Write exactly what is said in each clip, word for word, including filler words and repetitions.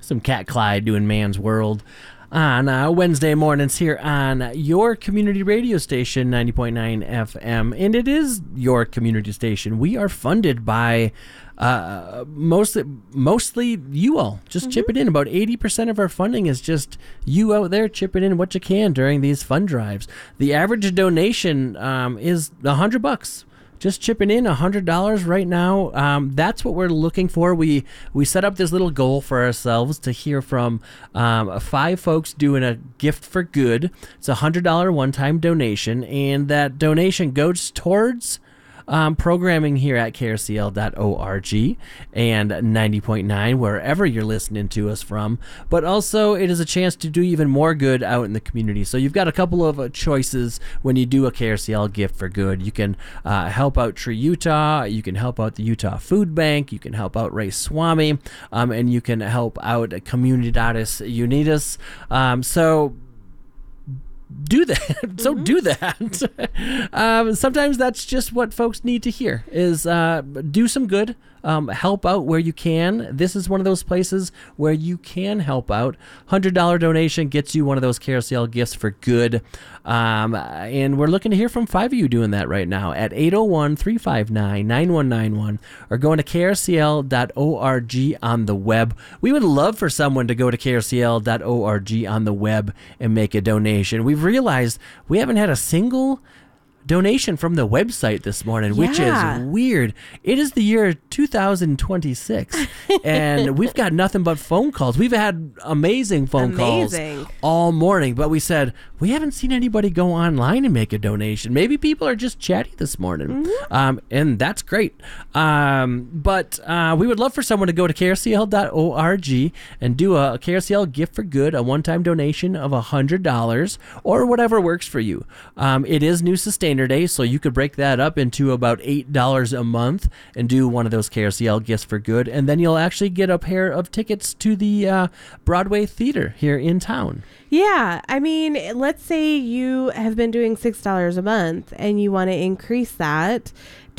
some Cat Clyde doing Man's World on uh, Wednesday mornings here on your community radio station, ninety point nine F M. And it is your community station. We are funded by uh, mostly, mostly you all just mm-hmm. chipping in. About eighty percent of our funding is just you out there chipping in what you can during these fund drives. The average donation um, is one hundred bucks. Just chipping in one hundred dollars right now. Um, that's what we're looking for. We we set up this little goal for ourselves to hear from um, five folks doing a gift for good. It's a one hundred dollars one-time donation, and that donation goes towards Um, programming here at K R C L dot org and ninety point nine, wherever you're listening to us from. But also, it is a chance to do even more good out in the community. So you've got a couple of uh, choices when you do a K R C L gift for good. You can uh, help out Tree Utah. You can help out the Utah Food Bank. You can help out Ray Swami. Um, and you can help out Comunidades Unidas. Um, so... do that. so mm-hmm. do that. um, sometimes that's just what folks need to hear is uh, do some good, um, help out where you can. This is one of those places where you can help out. one hundred dollars donation gets you one of those K R C L gifts for good. Um, and we're looking to hear from five of you doing that right now at eight oh one, three five nine, nine one nine one or going to K R C L dot org on the web. We would love for someone to go to K R C L dot org on the web and make a donation. We've realized we haven't had a single donation from the website this morning, yeah. which is weird. It is the year two thousand twenty-six, and we've got nothing but phone calls. We've had amazing phone amazing. calls all morning, but we said, we haven't seen anybody go online and make a donation. Maybe people are just chatty this morning, mm-hmm. um, and that's great. Um, but uh, we would love for someone to go to K R C L dot org and do a, a K R C L gift for good, a one-time donation of one hundred dollars or whatever works for you. Um, it is New Sustainer Day, so you could break that up into about eight dollars a month and do one of those K R C L gifts for good, and then you'll actually get a pair of tickets to the uh, Broadway Theater here in town. Yeah, I mean, let's say you have been doing six dollars a month and you want to increase that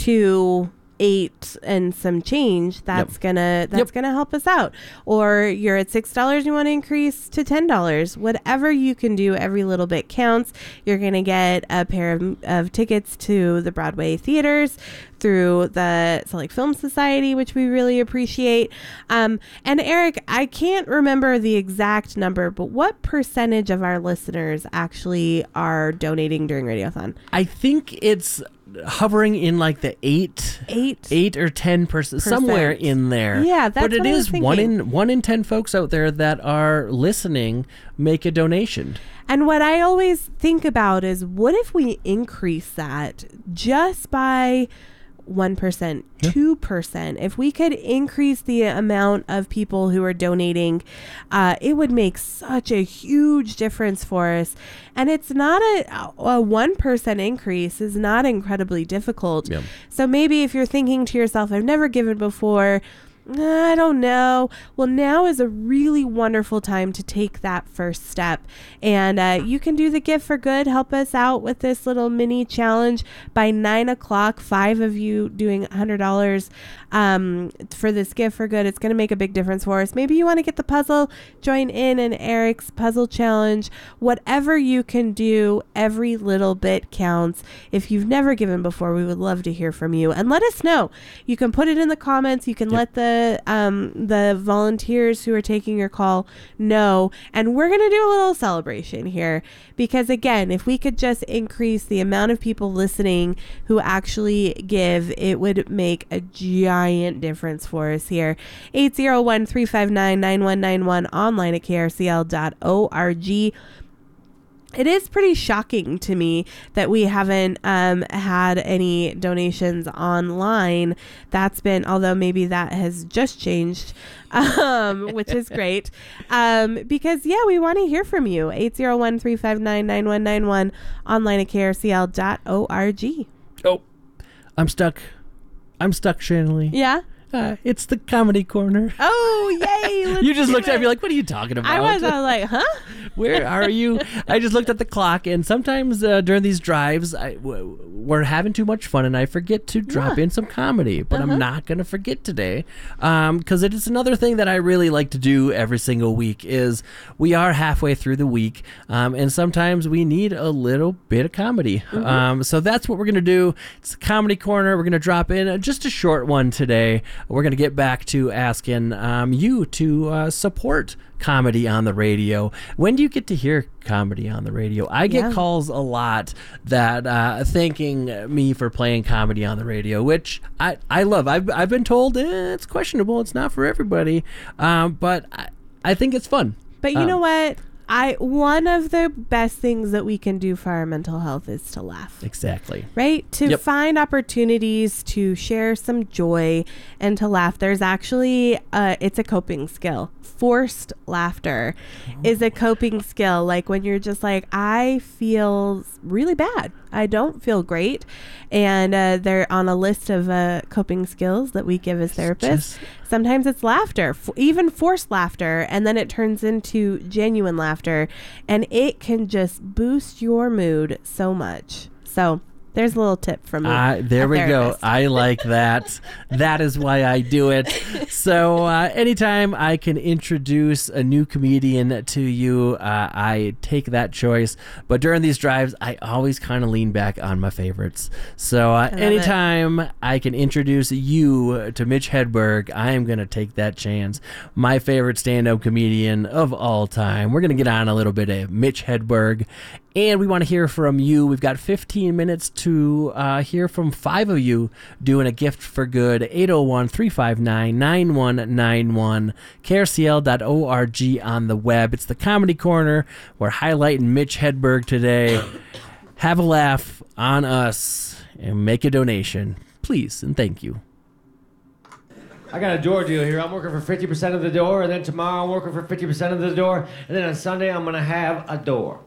to eight and some change. That's yep. gonna that's yep. gonna help us out. Or you're at six dollars, you want to increase to ten dollars. Whatever you can do, every little bit counts. You're gonna get a pair of, of tickets to the Broadway theaters through the Salt Lake Film Society, which we really appreciate. Um, and Eric, I can't remember the exact number, but what percentage of our listeners actually are donating during Radiothon? I think it's hovering in like the eight, eight, eight or ten percent, somewhere in there. Yeah, that's but it what I was is one thinking. in one in ten folks out there that are listening make a donation. And what I always think about is, what if we increase that just by one percent, yeah. two percent? If we could increase the amount of people who are donating, uh, it would make such a huge difference for us. And it's not a, a one percent increase is not incredibly difficult. Yeah. So maybe if you're thinking to yourself, I've never given before, I don't know. Well, now is a really wonderful time to take that first step. And uh, you can do the gift for good. Help us out with this little mini challenge. By nine o'clock, five of you doing one hundred dollars um, for this gift for good. It's going to make a big difference for us. Maybe you want to get the puzzle, join in in Eric's puzzle challenge. Whatever you can do, every little bit counts. If you've never given before, we would love to hear from you. And let us know. You can put it in the comments. You can yep. let the um the volunteers who are taking your call know, and we're gonna do a little celebration here, because again, if we could just increase the amount of people listening who actually give, it would make a giant difference for us here. Eight zero one, three five nine, nine one nine one, online at K R C L dot org. It is pretty shocking to me that we haven't um, had any donations online. That's been, although maybe that has just changed, um, which is great. Um, because, yeah, we want to hear from you. eight zero one, three five nine, nine one nine one, online at K R C L dot org. Oh, I'm stuck. I'm stuck, Shanley. Yeah? Uh, it's the comedy corner. Oh, yay. You just looked at me like, what are you talking about? I was, I was like, huh? Where are you? I just looked at the clock, and sometimes uh, during these drives, I, w- we're having too much fun, and I forget to drop Yeah. in some comedy. But Uh-huh. I'm not going to forget today, because it is another thing that I really like to do every single week. Is we are halfway through the week, um, and sometimes we need a little bit of comedy. Mm-hmm. Um, so that's what we're going to do. It's a comedy corner. We're going to drop in uh, just a short one today. We're going to get back to asking um, you to uh, support comedy on the radio. When do you get to hear comedy on the radio? I get Yeah. calls a lot that uh, thanking me for playing comedy on the radio, which I, I love. I've, I've been told eh, it's questionable. It's not for everybody. Um, but I, I think it's fun. But you Um, know what? I one of the best things that we can do for our mental health is to laugh. Exactly. Right? To Yep. find opportunities to share some joy and to laugh. There's actually uh it's a coping skill. Forced laughter is a coping skill. Like when you're just like, I feel really bad. I don't feel great. And uh, they're on a list of uh, coping skills that we give as therapists. Just- Sometimes it's laughter, f- even forced laughter, and then it turns into genuine laughter, and it can just boost your mood so much. So there's a little tip from me. Uh, there a we go. therapist. I like that. That is why I do it. So uh, anytime I can introduce a new comedian to you, uh, I take that choice. But during these drives, I always kind of lean back on my favorites. So uh, love anytime I can introduce you to Mitch Hedberg, I am going to take that chance. My favorite stand-up comedian of all time. We're going to get on a little bit of Mitch Hedberg. And we want to hear from you. We've got fifteen minutes to uh, hear from five of you doing a gift for good. eight oh one, three five nine, nine one nine one. K R C L dot org on the web. It's the Comedy Corner. We're highlighting Mitch Hedberg today. Have a laugh on us and make a donation. Please and thank you. I got a door deal here. I'm working for fifty percent of the door, and then tomorrow I'm working for fifty percent of the door, and then on Sunday I'm going to have a door.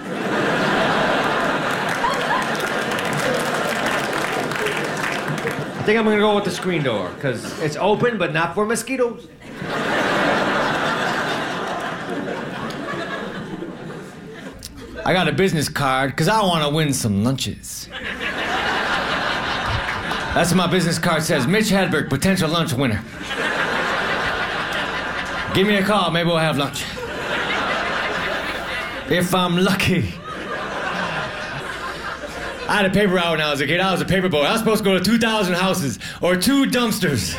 I think I'm gonna go with the screen door, because it's open, but not for mosquitoes. I got a business card, because I want to win some lunches. That's what my business card says. Mitch Hedberg, potential lunch winner. Give me a call, maybe we'll have lunch. If I'm lucky. I had a paper route when I was a kid. I was a paper boy. I was supposed to go to two thousand houses or two dumpsters.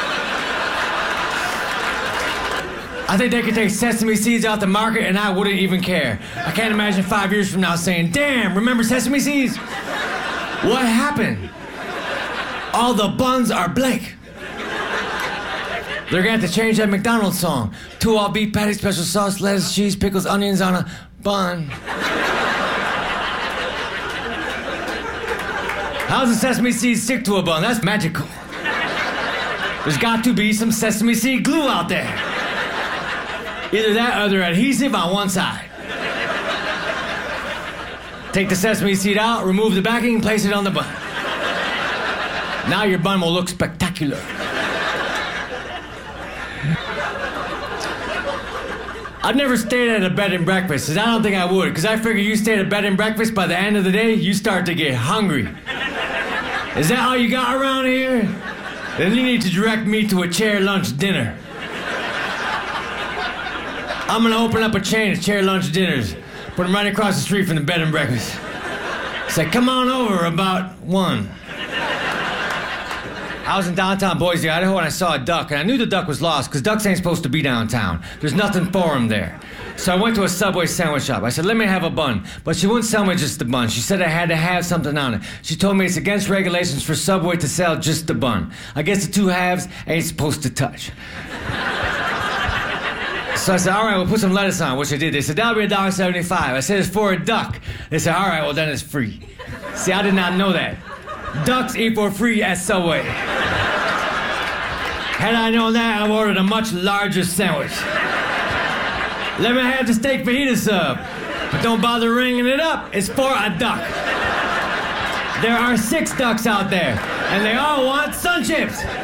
I think they could take sesame seeds out the market and I wouldn't even care. I can't imagine five years from now saying, damn, remember sesame seeds? What happened? All the buns are blank. They're gonna have to change that McDonald's song. Two all beef patty, special sauce, lettuce, cheese, pickles, onions on a bun. How does a sesame seed stick to a bun? That's magical. There's got to be some sesame seed glue out there. Either that or they're adhesive on one side. Take the sesame seed out, remove the backing, and place it on the bun. Now your bun will look spectacular. I've never stayed at a bed and breakfast, and I don't think I would, because I figure you stay at a bed and breakfast, by the end of the day, you start to get hungry. Is that all you got around here? Then you need to direct me to a chair lunch dinner. I'm gonna open up a chain of chair lunch dinners, put them right across the street from the bed and breakfast. Say, come on over about one. I was in downtown Boise, Idaho, and I saw a duck, and I knew the duck was lost, because ducks ain't supposed to be downtown. There's nothing for him there. So I went to a Subway sandwich shop. I said, let me have a bun. But she wouldn't sell me just the bun. She said I had to have something on it. She told me it's against regulations for Subway to sell just the bun. I guess the two halves ain't supposed to touch. So I said, all right, we'll put some lettuce on, which I did. They said, that'll be a dollar seventy-five. I said, it's for a duck. They said, all right, well, then it's free. See, I did not know that. Ducks eat for free at Subway. Had I known that, I ordered a much larger sandwich. Let me have the steak fajita sub. But don't bother ringing it up. It's for a duck. There are six ducks out there, and they all want sun chips.